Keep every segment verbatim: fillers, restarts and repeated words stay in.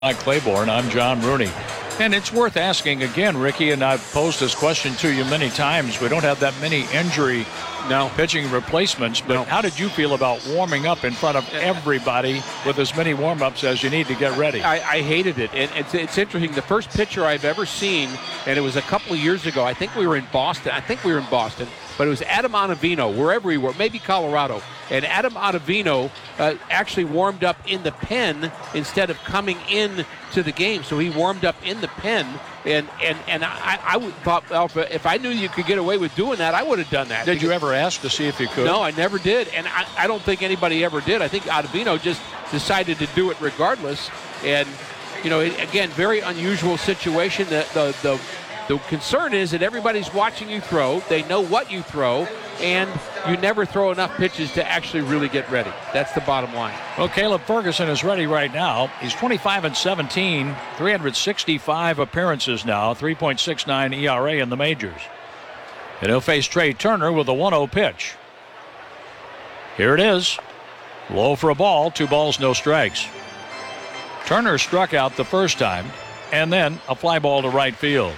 Mike Claiborne, I'm John Rooney. And it's worth asking again, Ricky, and I've posed this question to you many times. We don't have that many injury no. pitching replacements, but no. how did you feel about warming up in front of everybody with as many warm-ups as you need to get ready? I, I hated it. And it's, it's interesting. The first pitcher I've ever seen, and it was a couple of years ago, I think we were in Boston. I think we were in Boston, but it was Adam Ottavino, wherever we were, maybe Colorado. And Adam Ottavino uh, actually warmed up in the pen instead of coming in to the game. So he warmed up in the pen, and and and I, I would thought, well, if I knew you could get away with doing that, I would have done that. Did you ever ask to see if you could? No, I never did, and I, I don't think anybody ever did. I think Ottavino just decided to do it regardless. And you know, it, again, very unusual situation. The the the the concern is that everybody's watching you throw. They know what you throw, and you never throw enough pitches to actually really get ready. That's the bottom line. Well, Caleb Ferguson is ready right now. He's twenty-five and seventeen, three hundred sixty-five appearances now, three point six nine E R A in the majors. And he'll face Trey Turner with a one oh pitch. Here it is. Low for a ball, two balls, no strikes. Turner struck out the first time, and then a fly ball to right field.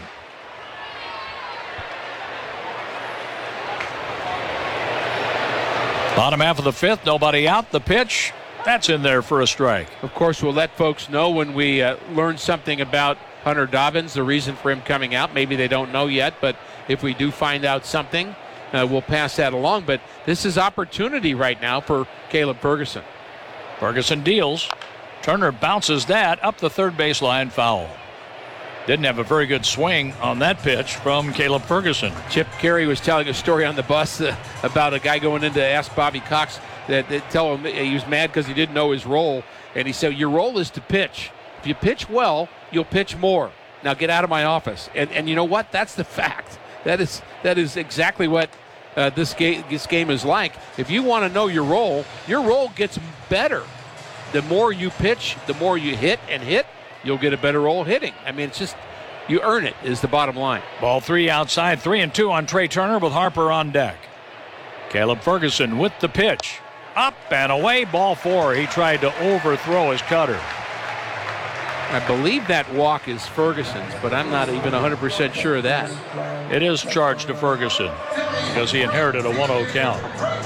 Bottom half of the fifth, nobody out. The pitch, that's in there for a strike. Of course, we'll let folks know when we uh, learn something about Hunter Dobbins, the reason for him coming out. Maybe they don't know yet, but if we do find out something, uh, we'll pass that along. But this is opportunity right now for Caleb Ferguson. Ferguson deals. Turner bounces that up the third baseline, foul. Didn't have a very good swing on that pitch from Caleb Ferguson. Chip Carey was telling a story on the bus uh, about a guy going in to ask Bobby Cox that, that tell him he was mad because he didn't know his role. And he said, your role is to pitch. If you pitch well, you'll pitch more. Now get out of my office. And and you know what? That's the fact. That is that is exactly what uh, this, game, this game is like. If you want to know your role, your role gets better. The more you pitch, the more you hit and hit, you'll get a better role hitting. I mean, it's just, you earn it is the bottom line. Ball three outside, three and two on Trey Turner with Harper on deck. Caleb Ferguson with the pitch. Up and away, ball four. He tried to overthrow his cutter. I believe that walk is Ferguson's, but I'm not even one hundred percent sure of that. It is charged to Ferguson because he inherited a one oh count.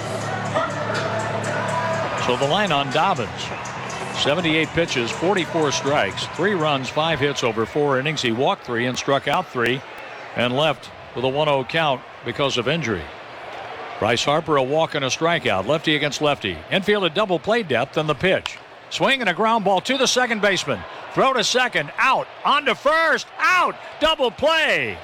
So the line on Dobbins. seventy-eight pitches, forty-four strikes, three runs, five hits over four innings. He walked three and struck out three and left with a one oh count because of injury. Bryce Harper a walk and a strikeout. Lefty against lefty. Infield at double play depth and the pitch. Swing and a ground ball to the second baseman. Throw to second. Out. On to first. Out. Double play.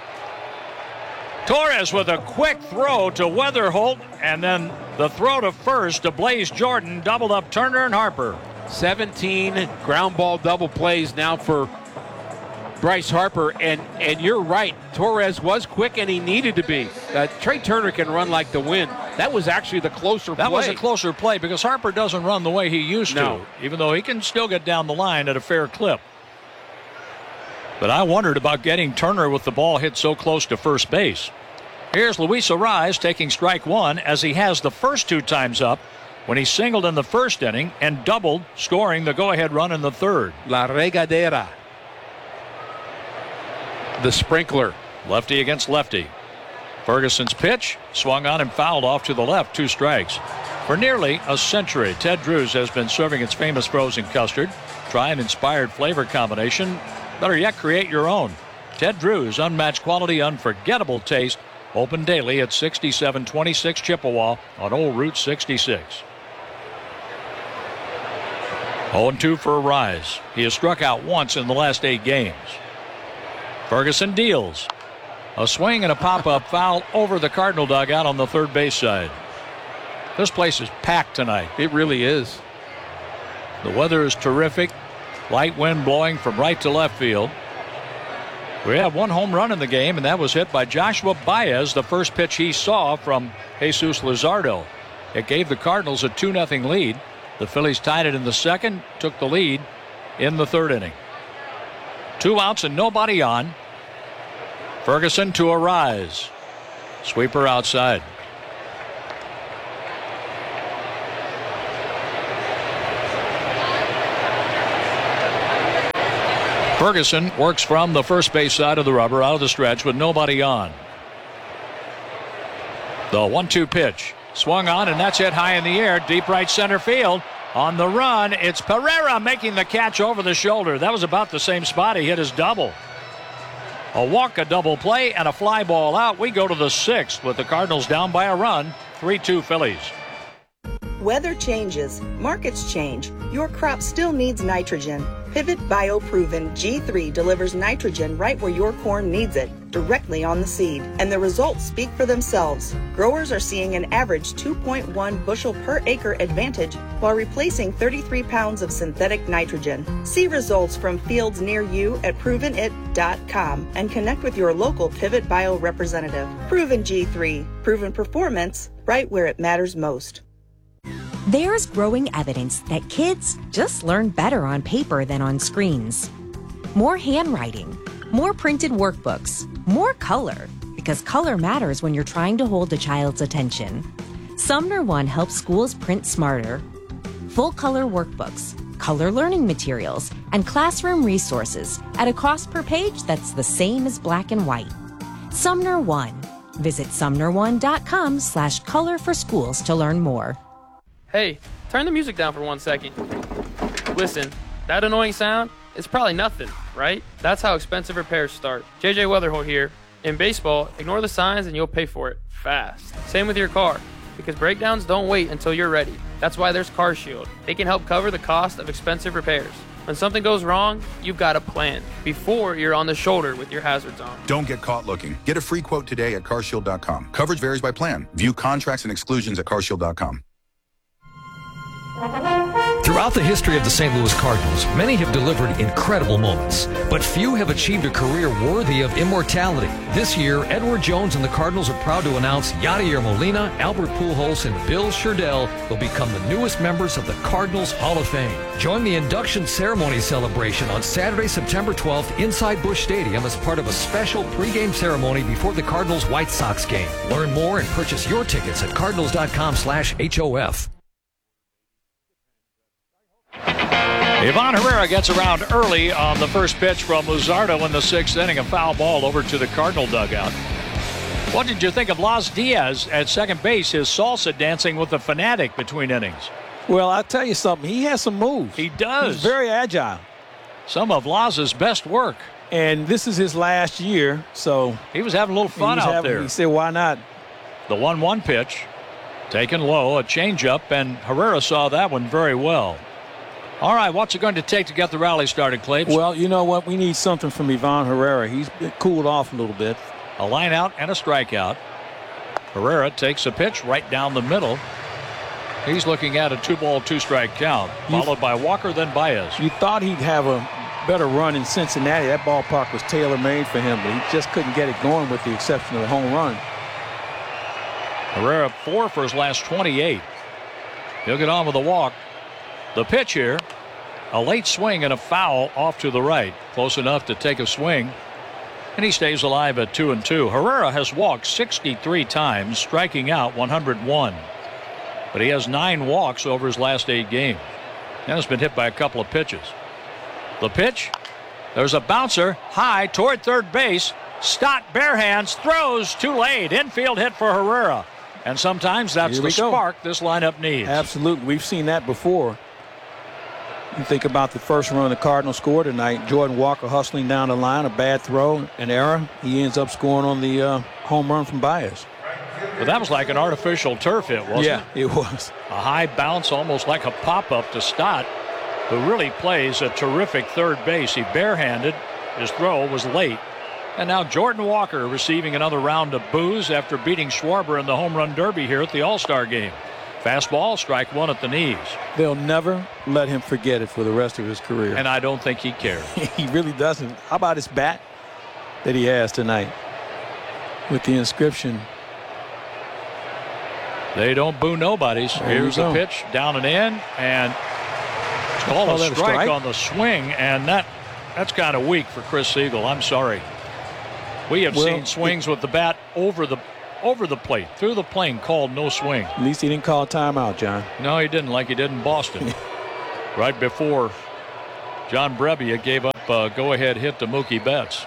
Torres with a quick throw to Weatherholt, and then the throw to first to Blaze Jordan. Doubled up Turner and Harper. seventeen ground ball double plays now for Bryce Harper, and and you're right, Torres was quick and he needed to be. Uh, Trey Turner can run like the wind. That was actually the closer that play. That was a closer play because Harper doesn't run the way he used no. to, even though he can still get down the line at a fair clip. But I wondered about getting Turner with the ball hit so close to first base. Here's Luis Arraez taking strike one as he has the first two times up when he singled in the first inning and doubled, scoring the go-ahead run in the third. La Regadera. The sprinkler. Lefty against lefty. Ferguson's pitch swung on and fouled off to the left, two strikes. For nearly a century, Ted Drewes has been serving its famous frozen custard. Try an inspired flavor combination. Better yet, create your own. Ted Drewes, unmatched quality, unforgettable taste. Open daily at sixty-seven twenty-six Chippewa on Old Route sixty-six. oh and two for Arraez. He has struck out once in the last eight games. Ferguson deals. A swing and a pop-up foul over the Cardinal dugout on the third base side. This place is packed tonight. It really is. The weather is terrific. Light wind blowing from right to left field. We have one home run in the game, and that was hit by Joshua Baez, the first pitch he saw from Jesus Luzardo. It gave the Cardinals a two nothing lead. The Phillies tied it in the second, took the lead in the third inning. Two outs and nobody on. Ferguson to Arraez. Sweeper outside. Ferguson works from the first base side of the rubber out of the stretch with nobody on. The one two pitch. Swung on, and that's hit high in the air. Deep right center field. On the run, it's Pereira making the catch over the shoulder. That was about the same spot he hit his double. A walk, a double play, and a fly ball out. We go to the sixth with the Cardinals down by a run. three two Phillies. Weather changes, markets change. Your crop still needs nitrogen. Pivot BioProven G three delivers nitrogen right where your corn needs it, directly on the seed. And the results speak for themselves. Growers are seeing an average two point one bushel per acre advantage while replacing thirty-three pounds of synthetic nitrogen. See results from fields near you at proven it dot com and connect with your local Pivot Bio representative. Proven G three, proven performance right where it matters most. There's growing evidence that kids just learn better on paper than on screens. More handwriting, more printed workbooks, more color, because color matters when you're trying to hold a child's attention. Sumner One helps schools print smarter. Full color workbooks, color learning materials, and classroom resources at a cost per page that's the same as black and white. Sumner One. Visit sumner one dot com slash color for schools to learn more. Hey, turn the music down for one second. Listen, that annoying sound is probably nothing, right? That's how expensive repairs start. J J Weatherholt here. In baseball, ignore the signs and you'll pay for it fast. Same with your car, because breakdowns don't wait until you're ready. That's why there's CarShield. They can help cover the cost of expensive repairs. When something goes wrong, you've got a plan before you're on the shoulder with your hazards on. Don't get caught looking. Get a free quote today at car shield dot com. Coverage varies by plan. View contracts and exclusions at car shield dot com. Throughout the history of the Saint Louis Cardinals, many have delivered incredible moments, but few have achieved a career worthy of immortality. This year, Edward Jones and the Cardinals are proud to announce Yadier Molina, Albert Pujols, and Bill Sherdell will become the newest members of the Cardinals Hall of Fame. Join the induction ceremony celebration on Saturday, September twelfth inside Busch Stadium as part of a special pregame ceremony before the Cardinals White Sox game. Learn more and purchase your tickets at cardinals dot com slash H O F. Ivan Herrera gets around early on the first pitch from Luzardo in the sixth inning. A foul ball over to the Cardinal dugout. What did you think of Las Diaz at second base, his salsa dancing with the Fanatic between innings? Well, I'll tell you something. He has some moves. He does. He's very agile. Some of Laz's best work. And this is his last year, so... He was having a little fun out having, there. He said, why not? The one one pitch, taken low, a changeup, and Herrera saw that one very well. All right, what's it going to take to get the rally started, Claves? Well, you know what? We need something from Ivan Herrera. He's been cooled off a little bit. A line out and a strikeout. Herrera takes a pitch right down the middle. He's looking at a two-ball, two-strike count, followed by Walker, then Baez. You thought he'd have a better run in Cincinnati. That ballpark was tailor-made for him, but he just couldn't get it going with the exception of the home run. Herrera four for his last twenty-eight. He'll get on with a walk. The pitch here, a late swing and a foul off to the right. Close enough to take a swing. And he stays alive at two and two. Herrera has walked sixty-three times, striking out one hundred one. But he has nine walks over his last eight games. And has been hit by a couple of pitches. The pitch, there's a bouncer high toward third base. Stott bare hands, throws too late. Infield hit for Herrera. And sometimes that's the spark this lineup needs. Absolutely. We've seen that before. You think about the first run the Cardinals scored tonight. Jordan Walker hustling down the line, a bad throw, an error. He ends up scoring on the uh, home run from Baez. But that was like an artificial turf hit, wasn't yeah, it? Yeah, it was. A high bounce, almost like a pop-up to Stott, who really plays a terrific third base. He barehanded. His throw was late. And now Jordan Walker receiving another round of boos after beating Schwarber in the home run derby here at the All-Star game. Fastball, strike one at the knees. They'll never let him forget it for the rest of his career. And I don't think he cares. He really doesn't. How about his bat that he has tonight with the inscription? They don't boo nobodies. There Here's the pitch, down and in, and it's called a strike, strike on the swing, and that that's kind of weak for Chris Siegel. I'm sorry. We have well, seen swings it, with the bat over the over the plate, through the plane, called no swing. At least he didn't call a timeout, John. No, he didn't, like he did in Boston. Right before John Brebbia gave up uh, go-ahead hit to Mookie Betts.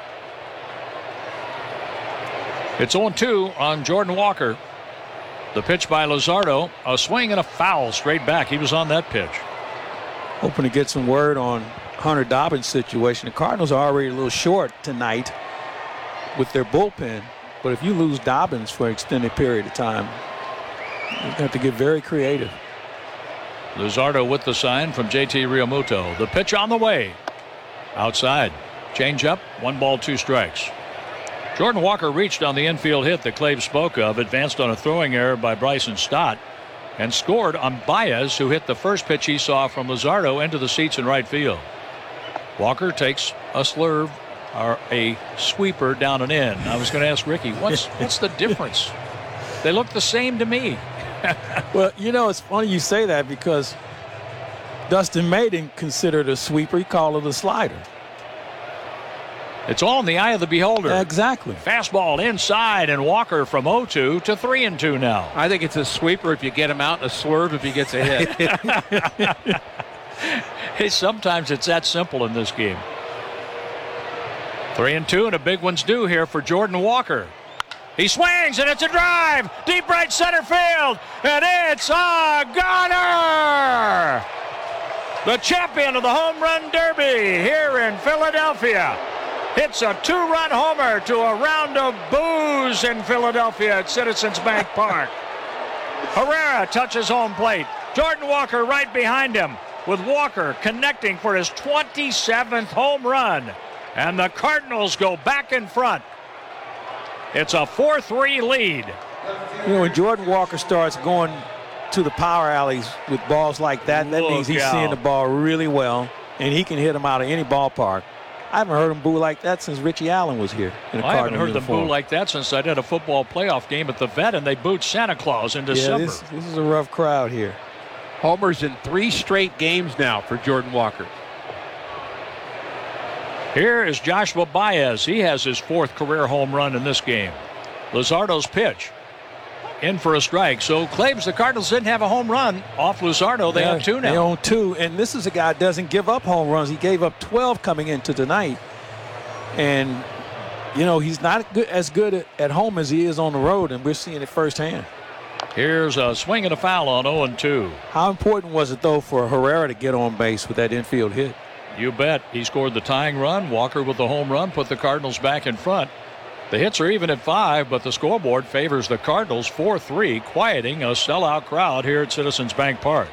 It's oh two on Jordan Walker. The pitch by Luzardo, a swing and a foul straight back. He was on that pitch. Hoping to get some word on Hunter Dobbins' situation. The Cardinals are already a little short tonight with their bullpen, but if you lose Dobbins for an extended period of time, you have to get very creative. Luzardo with the sign from J T Realmuto. The pitch on the way. Outside. Change up. One ball, two strikes. Jordan Walker reached on the infield hit that Clave spoke of, advanced on a throwing error by Bryson Stott, and scored on Baez, who hit the first pitch he saw from Luzardo into the seats in right field. Walker takes a slurve or a sweeper down and in. I was going to ask Ricky, what's what's the difference? They look the same to me. Well, you know, it's funny you say that because Dustin May didn't consider it a sweeper. He called it a slider. It's all in the eye of the beholder. Exactly. Fastball inside, and Walker from oh two to three and two now. I think it's a sweeper if you get him out and a slurve if he gets a hit. Hey, sometimes it's that simple in this game. Three and two, and a big one's due here for Jordan Walker. He swings, and it's a drive. Deep right center field, and it's a gunner! The champion of the home run derby here in Philadelphia hits a two-run homer to a round of boos in Philadelphia at Citizens Bank Park. Herrera touches home plate. Jordan Walker right behind him, with Walker connecting for his twenty-seventh home run. And the Cardinals go back in front. It's a four three lead. You know, when Jordan Walker starts going to the power alleys with balls like that, that Look means he's out. seeing the ball really well, and he can hit them out of any ballpark. I haven't heard him boo like that since Richie Allen was here in a I haven't Cardinal heard them uniform. boo like that since I did a football playoff game at the Vet, and they booed Santa Claus in Yeah, December. this, this is a rough crowd here. Homers in three straight games now for Jordan Walker. Here is Joshua Baez. He has his fourth career home run in this game. Luzardo's pitch. In for a strike. So claims the Cardinals didn't have a home run off Luzardo. They Yeah, have two now. They own two, and this is a guy that doesn't give up home runs. He gave up twelve coming into tonight. And, you know, he's not good, as good at, at home as he is on the road, and we're seeing it firsthand. Here's a swing and a foul on oh and two. How important was it, though, for Herrera to get on base with that infield hit? You bet. He scored the tying run. Walker with the home run put the Cardinals back in front. The hits are even at five, but the scoreboard favors the Cardinals four three, quieting a sellout crowd here at Citizens Bank Park.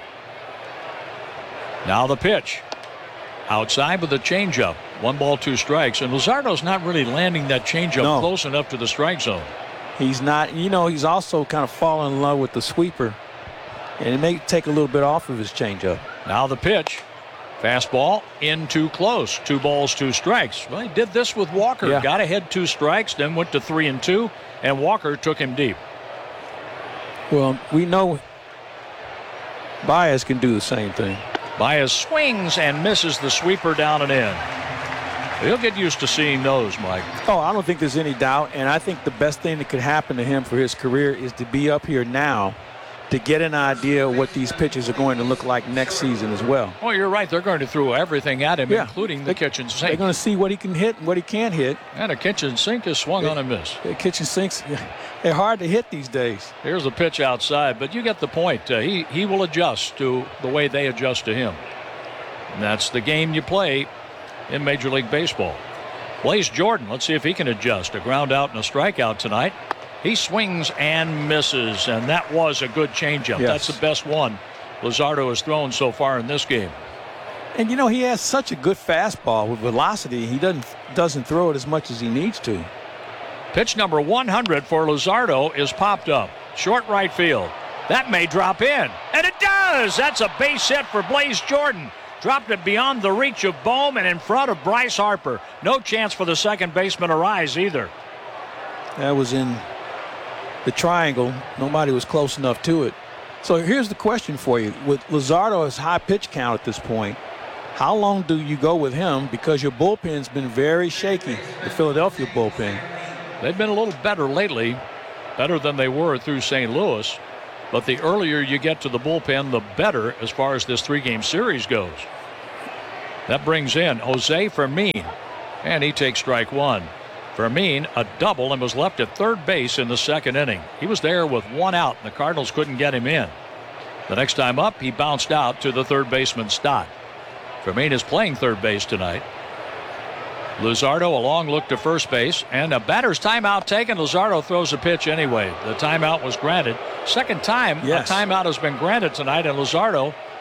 Now the pitch. Outside with a changeup. One ball, two strikes. And Luzardo's not really landing that changeup No. close enough to the strike zone. He's not, you know, he's also kind of fallen in love with the sweeper, and it may take a little bit off of his changeup. Now the pitch. Fastball in too close. Two balls, two strikes. Well, he did this with Walker. Yeah. Got ahead two strikes, then went to three and two, and Walker took him deep. Well, we know Baez can do the same thing. Baez swings and misses the sweeper down and in. He'll get used to seeing those, Mike. Oh, I don't think there's any doubt, and I think the best thing that could happen to him for his career is to be up here now to get an idea of what these pitches are going to look like next season as well. Oh, you're right. They're going to throw everything at him, Yeah. including the They- kitchen They're sink. going to see what he can hit and what he can't hit. And a kitchen sink is swung on and missed. The kitchen sinks, they're hard to hit these days. Here's a pitch outside, but you get the point. Uh, he, he will adjust to the way they adjust to him. And that's the game you play in Major League Baseball. Blaze Jordan, let's see if he can adjust. A ground out and a strikeout tonight. He swings and misses, and that was a good changeup. Yes. That's the best one Luzardo has thrown so far in this game. And, you know, he has such a good fastball with velocity. He doesn't doesn't throw it as much as he needs to. Pitch number one hundred for Luzardo is popped up. Short right field. That may drop in. And it does! That's a base hit for Blaze Jordan. Dropped it beyond the reach of Bohm and in front of Bryce Harper. No chance for the second baseman to rise either. That was in the triangle. Nobody was close enough to it. So here's the question for you. With Luzardo's high pitch count at this point, how long do you go with him? Because your bullpen's been very shaky, the Philadelphia bullpen. They've been a little better lately, better than they were through Saint Louis. But the earlier you get to the bullpen, the better as far as this three-game series goes. That brings in Jose Fermin, and he takes strike one. Fermin, a double, and was left at third base in the second inning. He was there with one out, and the Cardinals couldn't get him in. The next time up, he bounced out to the third baseman Stott. Fermin is playing third base tonight. Luzardo, a long look to first base, and a batter's timeout taken. Luzardo throws a pitch anyway. The timeout was granted. Second time yes. a timeout has been granted tonight, and Luzardo